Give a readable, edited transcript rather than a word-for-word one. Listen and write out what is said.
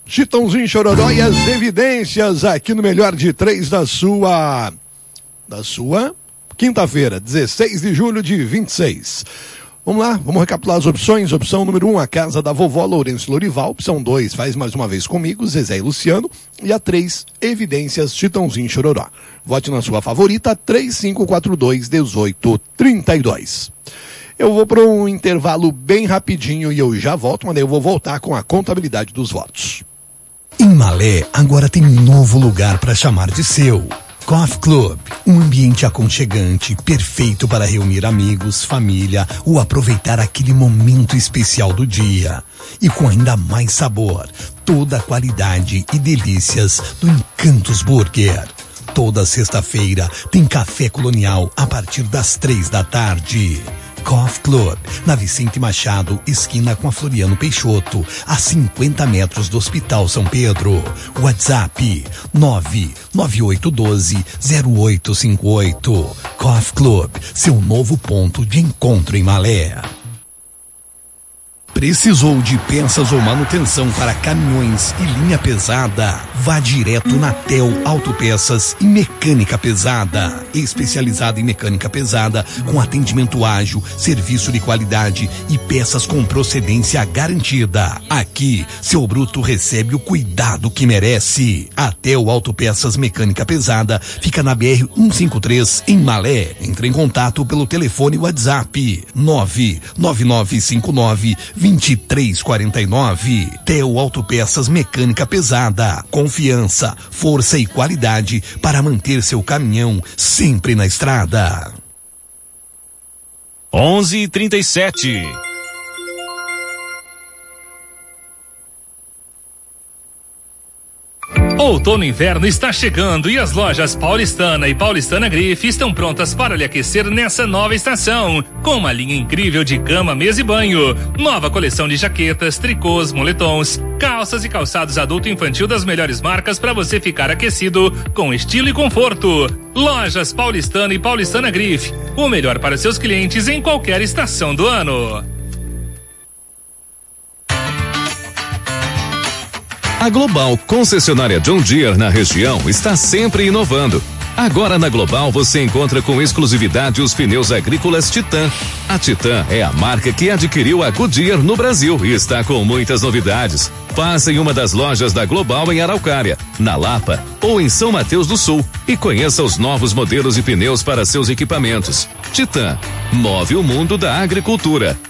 Chitãozinho Chororó e as evidências aqui no Melhor de Três da sua quinta-feira, 16 de julho de 26. Vamos lá, vamos recapitular as opções. Opção número 1, a casa da vovó Lourenço Lorival. Opção 2, faz mais uma vez comigo, Zezé e Luciano. E a 3, evidências, Chitãozinho Chororó. Vote na sua favorita, 3542-1832. Eu vou para um intervalo bem rapidinho e eu já volto, mas daí eu vou voltar com a contabilidade dos votos. Em Malé, agora tem um novo lugar para chamar de seu. Coffee Club, um ambiente aconchegante, perfeito para reunir amigos, família ou aproveitar aquele momento especial do dia. E com ainda mais sabor, toda a qualidade e delícias do Encantos Burger. Toda sexta-feira tem café colonial a partir das 3 da tarde. Coffee Club, na Vicente Machado, esquina com a Floriano Peixoto, a 50 metros do Hospital São Pedro. WhatsApp 99812-0858. Coffee Club, seu novo ponto de encontro em Malé. Precisou de peças ou manutenção para caminhões e linha pesada? Vá direto na Tel Autopeças e Mecânica Pesada. Especializada em mecânica pesada, com atendimento ágil, serviço de qualidade e peças com procedência garantida. Aqui, seu bruto recebe o cuidado que merece. A Tel Autopeças Mecânica Pesada fica na BR-153, em Malé. Entre em contato pelo telefone WhatsApp 99959-2349. Tel Autopeças Mecânica Pesada. Confiança, força e qualidade para manter seu caminhão sempre na estrada. 11h37. Outono e inverno está chegando e as lojas Paulistana e Paulistana Grife estão prontas para lhe aquecer nessa nova estação, com uma linha incrível de cama, mesa e banho, nova coleção de jaquetas, tricôs, moletons, calças e calçados adulto e infantil das melhores marcas para você ficar aquecido com estilo e conforto. Lojas Paulistana e Paulistana Grife, o melhor para seus clientes em qualquer estação do ano. A Global, concessionária John Deere na região, está sempre inovando. Agora na Global você encontra com exclusividade os pneus agrícolas Titan. A Titan é a marca que adquiriu a Goodyear no Brasil e está com muitas novidades. Passe em uma das lojas da Global em Araucária, na Lapa ou em São Mateus do Sul e conheça os novos modelos de pneus para seus equipamentos. Titan, move o mundo da agricultura.